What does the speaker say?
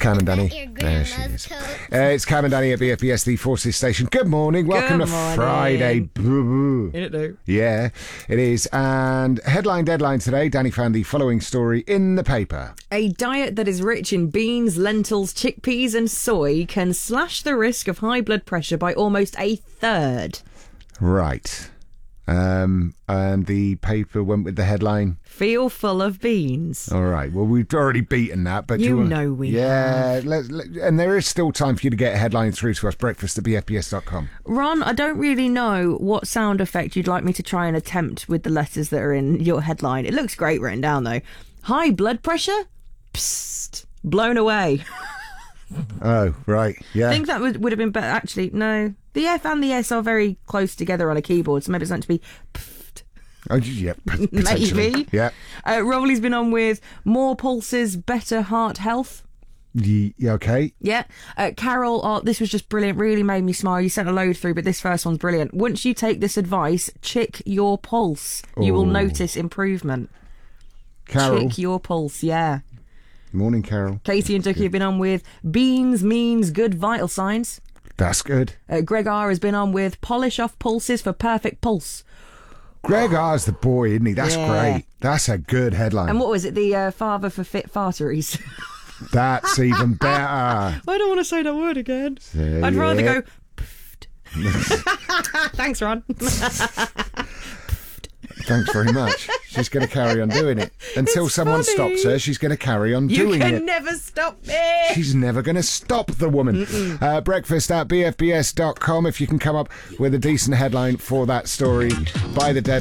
Cam and Danny. There she is. It's Cam and Danny at BFBS, the Forces Station. Good morning. Welcome to Friday. In it though. Yeah, it is. And headline deadline today, Danny found the following story in the paper. A diet that is rich in beans, lentils, chickpeas and soy can slash the risk of high blood pressure by almost a third. Right. And the paper went with the headline. Feel full of beans. All right. Well, we've already beaten that, but You know we have. And there is still time for you to get a headline through to us. breakfast@bfbs.com. Ron, I don't really know what sound effect you'd like me to try and attempt with the letters that are in your headline. It looks great written down though. High blood pressure? Psst. Blown away. Oh, right. Yeah. I think that would have been better. Actually, no. The F and the S are very close together on a keyboard, so maybe it's meant to be pfft. Oh, yeah. Potentially. Maybe. Yeah. Rowley's been on with more pulses, better heart health. Yeah, okay. Yeah. Carol, this was just brilliant. Really made me smile. You sent a load through, but this first one's brilliant. Once you take this advice, check your pulse. You will notice improvement. Carol. Check your pulse, yeah. Morning, Carol. Katie and Ducky have been on with beans means good vital signs. That's good. Greg R has been on with polish off pulses for perfect pulse. Greg R's the boy, isn't he? That's Yeah. great. That's a good headline. And what was it? The father for fit farteries. That's even better. I don't want to say that word again. Say I'd rather it. go. Thanks, Ron. Thanks very much. She's going to carry on doing it. Until It's someone funny. stops her, she's going to carry on You doing can it. never stop me. She's never going to stop the woman. Breakfast@bfbs.com. If you can come up with a decent headline for that story by the deadline.